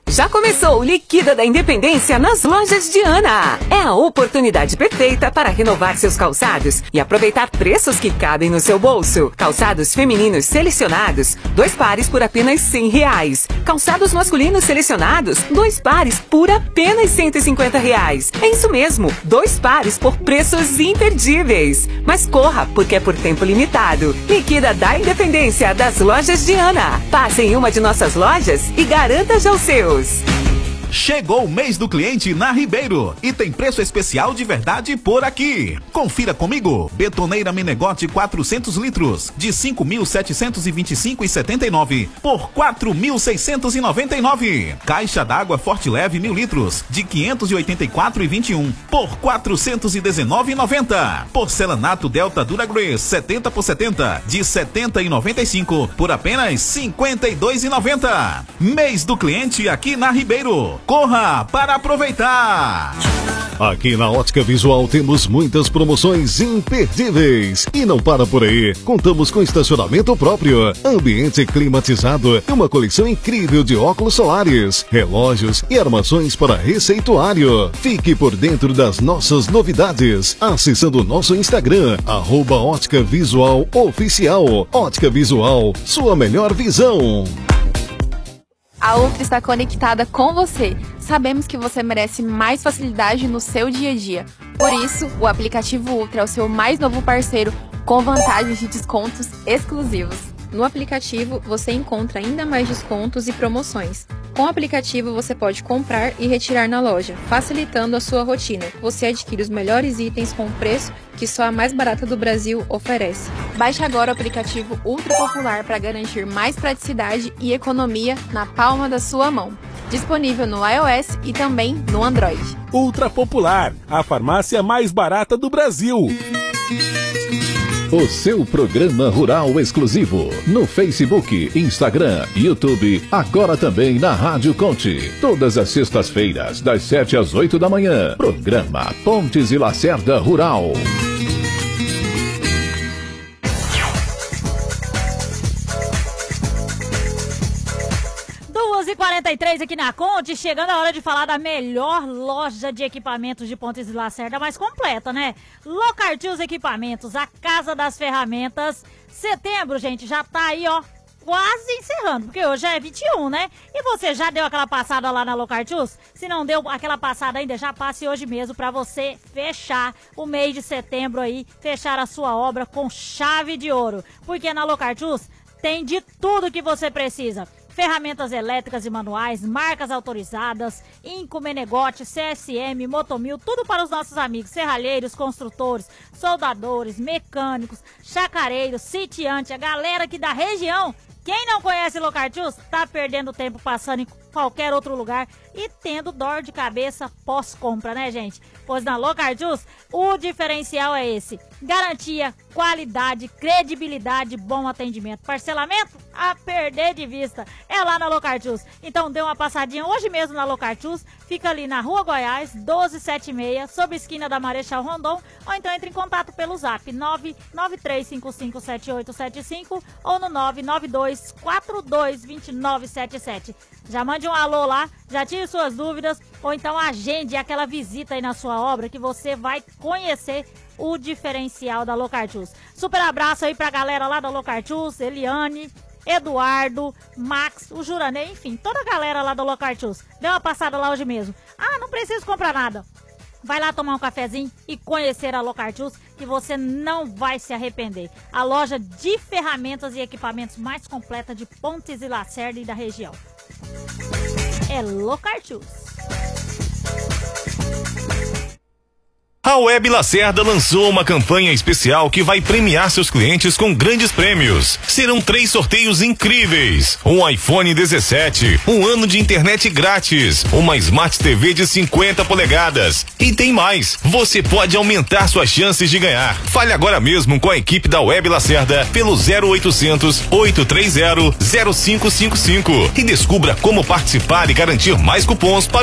Já começou o Liquida da Independência nas lojas Diana. É a oportunidade perfeita para renovar seus calçados e aproveitar preços que cabem no seu bolso. Calçados femininos selecionados, 2 pares por apenas R$100. Calçados masculinos selecionados, 2 pares por apenas R$150. É isso mesmo, 2 pares por preços imperdíveis. Mas corra, porque é por tempo limitado. Liquida da Independência das lojas Diana. Passe em uma de nossas lojas e garanta já o seu. Chegou o mês do cliente na Ribeiro e tem preço especial de verdade por aqui. Confira comigo. Betoneira Menegote 400 litros de 5.725,79 por 4.699. Caixa d'água Forte Leve 1000 litros de 584,21 por 419,90. Porcelanato Delta Duragrace 70 por 70 de 70,95 por apenas 52,90. Mês do cliente aqui na Ribeiro. Corra para aproveitar! Aqui na Ótica Visual temos muitas promoções imperdíveis. E não para por aí. Contamos com estacionamento próprio, ambiente climatizado e uma coleção incrível de óculos solares, relógios e armações para receituário. Fique por dentro das nossas novidades acessando o nosso Instagram, @Ótica Visual Oficial. Ótica Visual, sua melhor visão. A Ultra está conectada com você. Sabemos que você merece mais facilidade no seu dia a dia. Por isso, o aplicativo Ultra é o seu mais novo parceiro com vantagens de descontos exclusivos. No aplicativo, você encontra ainda mais descontos e promoções. Com o aplicativo, você pode comprar e retirar na loja, facilitando a sua rotina. Você adquire os melhores itens com preço que só a mais barata do Brasil oferece. Baixe agora o aplicativo Ultra Popular para garantir mais praticidade e economia na palma da sua mão. Disponível no iOS e também no Android. Ultra Popular, a farmácia mais barata do Brasil. O seu programa rural exclusivo no Facebook, Instagram, YouTube, agora também na Rádio Conte. Todas as sextas-feiras, das 7 às 8 da manhã. Programa Pontes e Lacerda Rural. 2h43 aqui na Conte, chegando a hora de falar da melhor loja de equipamentos de Pontes e Lacerda, mais completa, né? Locartius Equipamentos, a casa das ferramentas. Setembro, gente, já tá aí, ó, quase encerrando, porque hoje é 21, né? E você já deu aquela passada lá na Locartius? Se não deu aquela passada ainda, já passe hoje mesmo pra você fechar o mês de setembro aí, fechar a sua obra com chave de ouro. Porque na Locartius tem de tudo que você precisa. Ferramentas elétricas e manuais, marcas autorizadas, Inco, Menegote, CSM, Motomil, tudo para os nossos amigos serralheiros, construtores, soldadores, mecânicos, chacareiros, sitiante, a galera aqui da região. Quem não conhece Locartius tá perdendo tempo passando em qualquer outro lugar e tendo dor de cabeça pós-compra, né, gente? Pois na Locartius o diferencial é esse: garantia, qualidade, credibilidade, bom atendimento. Parcelamento? A perder de vista. É lá na Locartius. Então dê uma passadinha hoje mesmo na Locartius. Fica ali na Rua Goiás, 1276, sob a esquina da Marechal Rondon. Ou então entre em contato pelo zap 993557875 ou no 992422977. Já mande um alô lá, já tire suas dúvidas, ou então agende aquela visita aí na sua obra que você vai conhecer o diferencial da Locartius. Super abraço aí pra galera lá da Locartius, Eliane, Eduardo, Max, o Juranei, enfim, toda a galera lá da Locartius. Dê uma passada lá hoje mesmo. Ah, não preciso comprar nada. Vai lá tomar um cafezinho e conhecer a Locartius, que você não vai se arrepender. A loja de ferramentas e equipamentos mais completa de Pontes e Lacerda e da região. É Locartius. A Web Lacerda lançou uma campanha especial que vai premiar seus clientes com grandes prêmios. Serão 3 sorteios incríveis: um iPhone 17, um ano de internet grátis, uma Smart TV de 50 polegadas. E tem mais, você pode aumentar suas chances de ganhar. Fale agora mesmo com a equipe da Web Lacerda pelo 0800 830 0555 e descubra como participar e garantir mais cupons para